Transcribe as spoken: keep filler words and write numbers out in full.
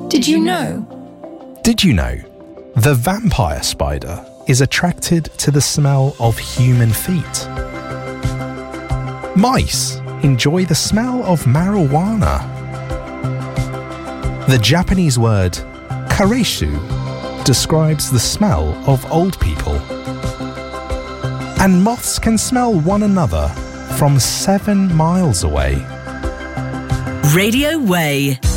Did you know? Did you know the vampire spider is attracted to the smell of human feet? Mice enjoy the smell of marijuana. The Japanese word kareishu describes the smell of old people. And moths can smell one another from seven miles away. Radio Way.